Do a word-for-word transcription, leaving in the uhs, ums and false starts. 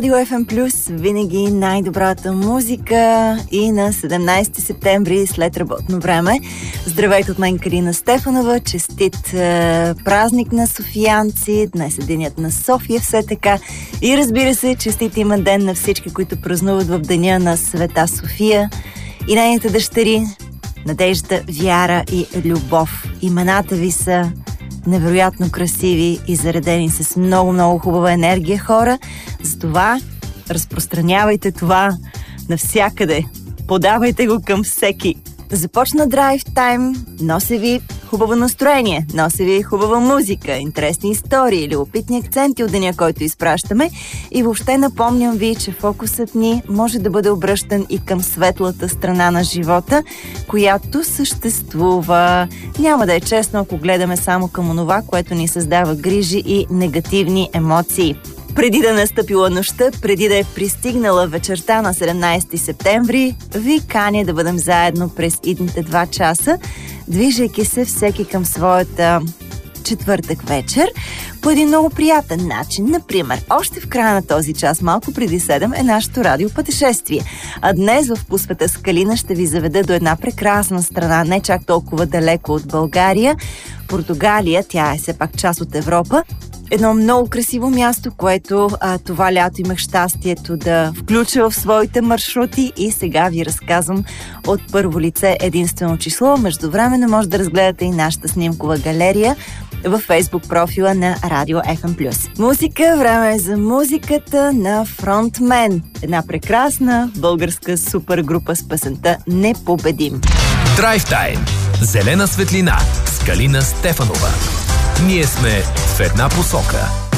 Радио Еф Ем Плюс, винаги най-добрата музика и на седемнайсети септември след работно време. Здравейте от мен, Калина Стефанова. Честит е, празник на софиянци. Днес е денят на София, все така. И разбира се, честит има ден на всички, които празнуват в деня на Света София и нейните дъщери Надежда, Вяра и Любов. Имената ви са невероятно красиви и заредени с много-много хубава енергия, хора. Затова разпространявайте това навсякъде. Подавайте го към всеки. Започна драйв тайм, носи ви хубаво настроение, носи ви хубава музика, интересни истории, любопитни акценти от деня, който изпращаме, и въобще напомням ви, че фокусът ни може да бъде обръщан и към светлата страна на живота, която съществува. Няма да е честно, ако гледаме само към онова, което ни създава грижи и негативни емоции. Преди да настъпила нощта, преди да е пристигнала вечерта на седемнайсети септември, ви каня да бъдем заедно през идните два часа, движейки се всеки към своята четвъртък вечер по един много приятен начин. Например, още в края на този час, малко преди седем, е нашето радиопътешествие. А днес в По света с Калина ще ви заведа до една прекрасна страна, не чак толкова далеко от България. Португалия, тя е все пак част от Европа. Едно много красиво място, което а, това лято имах щастието да включа в своите маршрути и сега ви разказвам от първо лице единствено число. Междувременно може да разгледате и нашата снимкова галерия във Фейсбук профила на Радио Еф Ем Плюс. Музика, време е за музиката на Фронтмен. Една прекрасна българска супергрупа с песента "Непобедим". Драйв тайм. Зелена светлина с Калина Стефанова. Ние сме в една посока.